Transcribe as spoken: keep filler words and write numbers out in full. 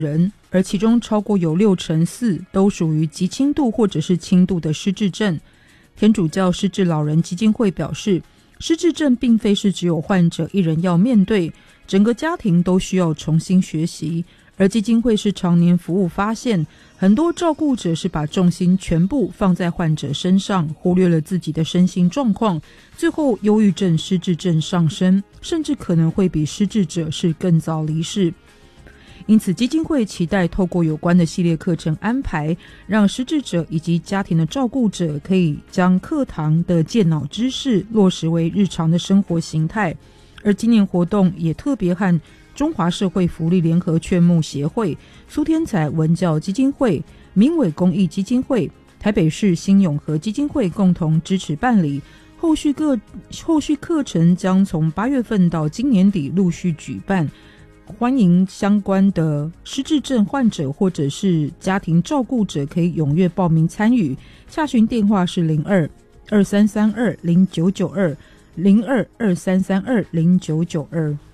人，而其中超过有六成四都属于极轻度或者是轻度的失智症。天主教失智老人基金会表示，失智症并非是只有患者一人要面对，整个家庭都需要重新学习。而基金会是常年服务发现，很多照顾者是把重心全部放在患者身上，忽略了自己的身心状况，最后忧郁症、失智症上升，甚至可能会比失智者是更早离世。因此基金会期待透过有关的系列课程安排，让失智者以及家庭的照顾者可以将课堂的健脑知识落实为日常的生活形态。而今年活动也特别和中华社会福利联合劝募协会、苏天才文教基金会、民伟公益基金会、台北市新永和基金会共同支持办理。后续各后续课程将从八月份到今年底陆续举办，欢迎相关的失智症患者或者是家庭照顾者可以踊跃报名参与。洽询电话是零二二三三二零九九二零二二三三二零九九二。